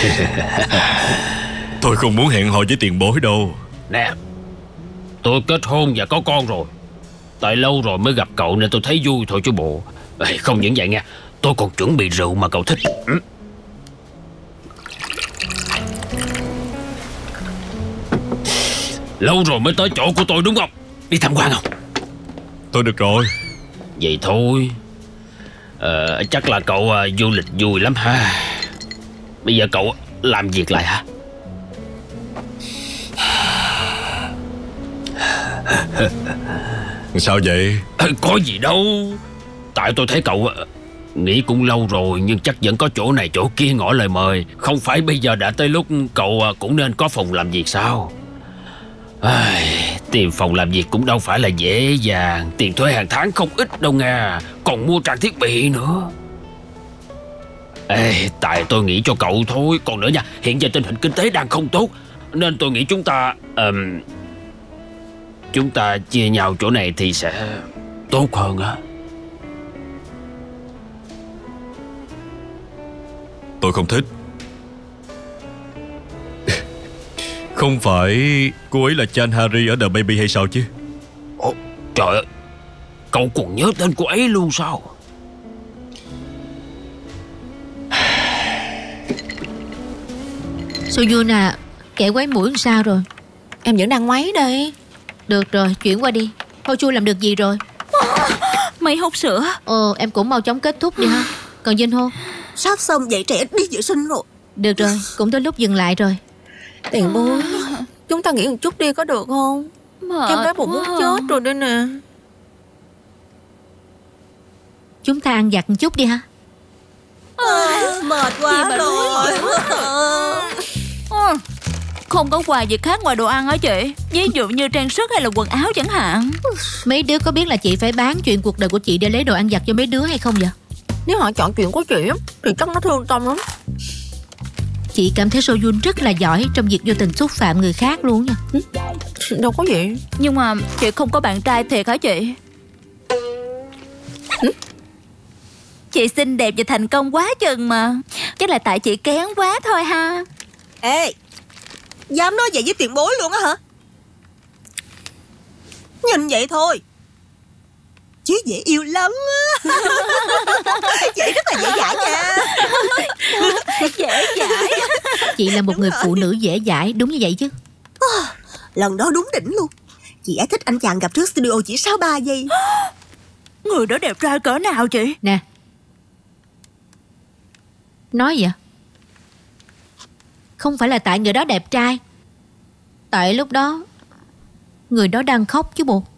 Tôi không muốn hẹn hò với tiền bối đâu. Nè, tôi kết hôn và có con rồi. Tại lâu rồi mới gặp cậu nên tôi thấy vui thôi chứ bộ. Không những vậy nha, tôi còn chuẩn bị rượu mà cậu thích. Lâu rồi mới tới chỗ của tôi đúng không? Đi tham quan không? Tôi được rồi. Vậy thôi. Chắc là cậu du lịch vui lắm ha. Bây giờ cậu làm việc lại hả? Sao vậy? Có gì đâu. Tại tôi thấy cậu nghỉ cũng lâu rồi, nhưng chắc vẫn có chỗ này chỗ kia ngỏ lời mời. Không phải bây giờ đã tới lúc cậu cũng nên có phòng làm việc sao? Tìm phòng làm việc cũng đâu phải là dễ dàng. Tiền thuê hàng tháng không ít đâu nha. Còn mua trang thiết bị nữa. Tại tôi nghĩ cho cậu thôi. Còn nữa nha, hiện giờ tình hình kinh tế đang không tốt, nên tôi nghĩ chúng ta chia nhau chỗ này thì sẽ tốt hơn á. Tôi không thích. Không phải cô ấy là Chan Harry ở The Baby hay sao chứ? Ồ, trời ơi, cậu còn nhớ tên cô ấy luôn sao? Soo-yoon à, kẻ quấy mũi làm sao rồi? Em vẫn đang ngoáy đây. Được rồi, chuyển qua đi. Ho-chu làm được gì rồi? Mày hút sữa. Em cũng mau chóng kết thúc đi ha. Còn Jin-ho? Sắp xong dạy trẻ đi vệ sinh rồi. Được rồi, cũng tới lúc dừng lại rồi. Tiền bối, chúng ta nghỉ một chút đi có được không? Em đói bụng muốn chết rồi đây nè. Chúng ta ăn vặt một chút đi ha. Mệt quá rồi. Không có quà gì khác ngoài đồ ăn hả chị? Ví dụ như trang sức hay là quần áo chẳng hạn. Mấy đứa có biết là chị phải bán chuyện cuộc đời của chị để lấy đồ ăn vặt cho mấy đứa hay không vậy? Nếu họ chọn chuyện của chị thì chắc nó thương tâm lắm. Chị cảm thấy Soo-yoon rất là giỏi trong việc vô tình xúc phạm người khác luôn nha. Đâu có vậy. Nhưng mà chị không có bạn trai thiệt hả chị? Chị xinh đẹp và thành công quá chừng mà. Chắc là tại chị kén quá thôi ha. Ê, dám nói vậy với tiền bối luôn á hả? Nhìn vậy thôi chứ dễ yêu lắm á. Vậy rất là dễ dãi nha. Dễ dãi. Chị là một người phụ nữ dễ dãi, đúng như vậy chứ? Lần đó đúng đỉnh luôn. Chị ấy thích anh chàng gặp trước studio chỉ sau 3 giây. Người đó đẹp trai cỡ nào chị? Nè, nói vậy không phải là tại người đó đẹp trai. Tại lúc đó người đó đang khóc chứ bộ.